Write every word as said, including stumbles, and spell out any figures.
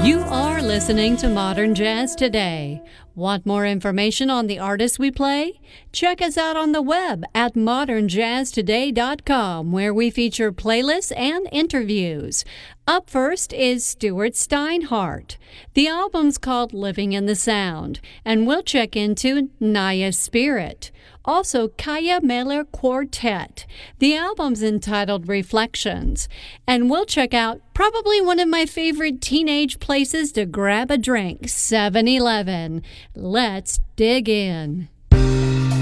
You are listening to Modern Jazz Today. Want more information on the artists we play? Check us out on the web at modern jazz today dot com, where we feature playlists and interviews. Up first is Stuart Steinhardt. The album's called Living in the Sound, and we'll check into Naya Spirit. Also, Kaya Miller Quartet. The album's entitled Reflections. And we'll check out probably one of my favorite teenage places to grab a drink, seven eleven. Let's dig in.